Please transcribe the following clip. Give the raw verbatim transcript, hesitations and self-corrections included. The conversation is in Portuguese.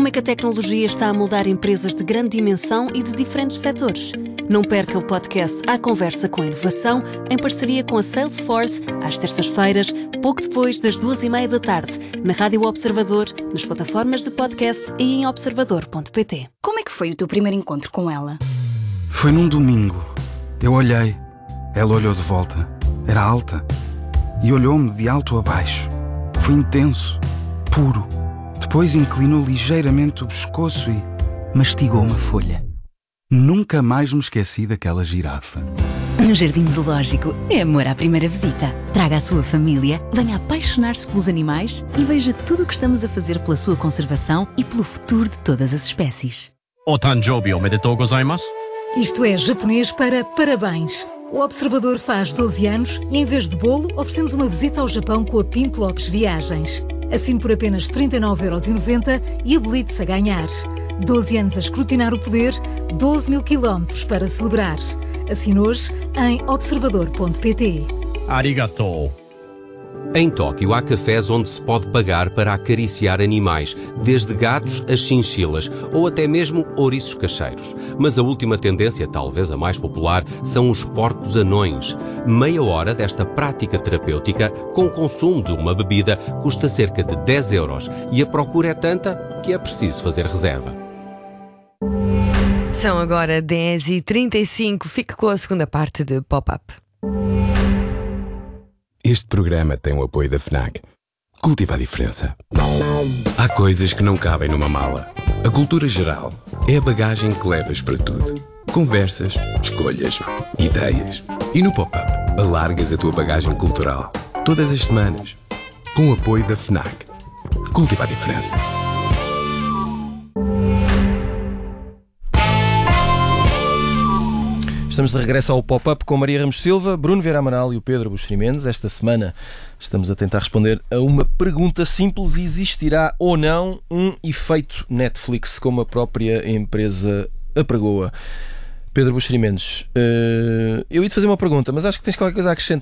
como é que a tecnologia está a moldar empresas de grande dimensão e de diferentes setores. Não perca o podcast À Conversa com Inovação, em parceria com a Salesforce, às terças-feiras, pouco depois das duas e meia da tarde, na Rádio Observador, nas plataformas de podcast e em observador ponto pt. Como é que foi o teu primeiro encontro com ela? Foi num domingo. Eu olhei. Ela olhou de volta. Era alta. E olhou-me de alto a baixo. Foi intenso. Puro. Depois inclinou ligeiramente o pescoço e mastigou uma folha. Nunca mais me esqueci daquela girafa. No Jardim Zoológico é amor à primeira visita. Traga a sua família, venha apaixonar-se pelos animais e veja tudo o que estamos a fazer pela sua conservação e pelo futuro de todas as espécies. Otanjobi omedetou gozaimasu. Isto é japonês para parabéns. O Observador faz doze anos e, em vez de bolo, oferecemos uma visita ao Japão com a Pinto Lopes Viagens. Assine por apenas trinta e nove euros e noventa centavos e habilite-se a ganhar. doze anos a escrutinar o poder, doze mil quilómetros para celebrar. Assine hoje em observador ponto pt. Arigatou. Em Tóquio há cafés onde se pode pagar para acariciar animais, desde gatos a chinchilas ou até mesmo ouriços cacheiros. Mas a última tendência, talvez a mais popular, são os porcos anões. Meia hora desta prática terapêutica, com o consumo de uma bebida, custa cerca de dez euros e a procura é tanta que é preciso fazer reserva. São agora dez e trinta e cinco. Fique com a segunda parte de Pop-Up. Este programa tem o apoio da FNAC. Cultiva a diferença. Há coisas que não cabem numa mala. A cultura geral é a bagagem que levas para tudo. Conversas, escolhas, ideias. E no Pop-Up, alargas a tua bagagem cultural. Todas as semanas. Com o apoio da FNAC. Cultiva a diferença. Estamos de regresso ao Pop-Up com Maria Ramos Silva, Bruno Vieira Amaral e o Pedro Buxeri Mendes. Esta semana estamos a tentar responder a uma pergunta simples: existirá ou não um efeito Netflix, como a própria empresa apregoa? Pedro Buxeri Mendes, uh, eu ia-te fazer uma pergunta, mas acho que tens qualquer coisa a acrescentar.